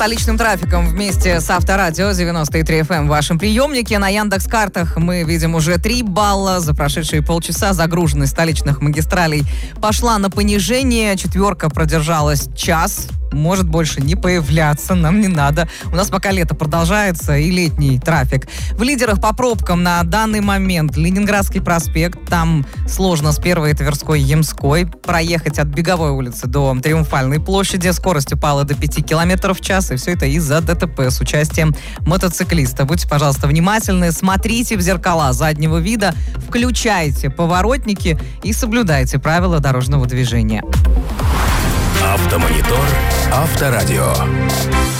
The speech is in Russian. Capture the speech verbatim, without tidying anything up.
столичным трафиком вместе с Авторадио девяносто три эф эм в вашем приемнике. На Яндекс.Картах мы видим уже три балла. За прошедшие полчаса загруженность столичных магистралей пошла на понижение. Четверка продержалась час. Может больше не появляться, нам не надо. У нас пока лето продолжается и летний трафик. В лидерах по пробкам на данный момент Ленинградский проспект. Там сложно с первой Тверской Ямской. Проехать от Беговой улицы до Триумфальной площади. Скорость упала до пяти километров в час. И все это из-за ДТП с участием мотоциклиста. Будьте, пожалуйста, внимательны. Смотрите в зеркала заднего вида. Включайте поворотники и соблюдайте правила дорожного движения. Автомонитор Авторадио.